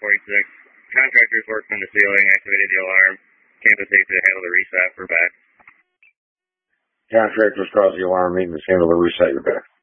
46. Contractors worked on the ceiling, activated the alarm. Campus safety to handle the reset. We're back. Contractors caused the alarm, maintenance handle the reset. You're back.